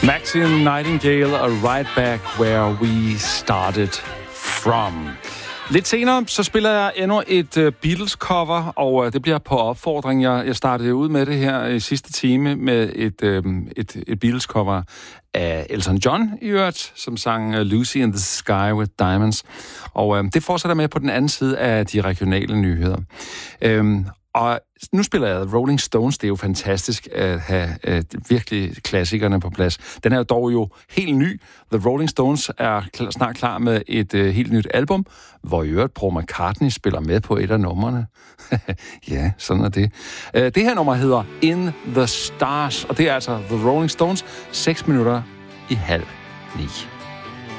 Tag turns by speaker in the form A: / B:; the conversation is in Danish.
A: Maxine Nightingale og Right Back Where We Started From. Lidt senere, så spiller jeg endnu et Beatles-cover, og det bliver på opfordring. Jeg startede ud med det her i sidste time med et Beatles-cover af Elton John i øvrigt, som sang Lucy in the Sky with Diamonds. Og det fortsætter med på den anden side af de regionale nyheder. Og nu spiller jeg Rolling Stones. Det er jo fantastisk at have virkelig klassikerne på plads. Den er dog jo helt ny. The Rolling Stones er snart klar med et helt nyt album, hvor i øvrigt Paul McCartney spiller med på et af numrene. Ja, sådan er det. Det her nummer hedder In the Stars, og det er altså The Rolling Stones, 6:06.